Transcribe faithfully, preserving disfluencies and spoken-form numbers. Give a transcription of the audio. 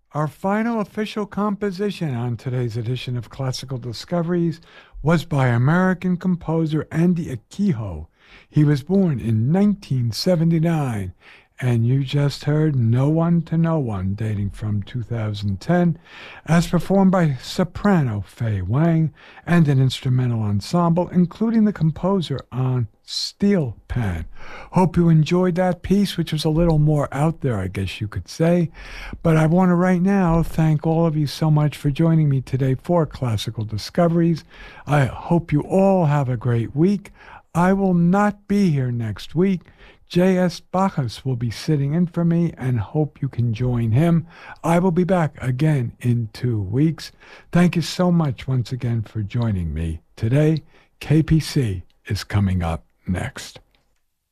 Our final official composition on today's edition of Classical Discoveries was by American composer Andy Akiho. He was born in nineteen seventy-nine, and you just heard No One to No One, dating from two thousand ten, as performed by soprano Fei Wang and an instrumental ensemble, including the composer on steel pan. Hope you enjoyed that piece, which was a little more out there, I guess you could say. But I want to right now thank all of you so much for joining me today for Classical Discoveries. I hope you all have a great week. I will not be here next week. J S. Bacchus will be sitting in for me, and hope you can join him. I will be back again in two weeks. Thank you so much once again for joining me today. K P C is coming up next.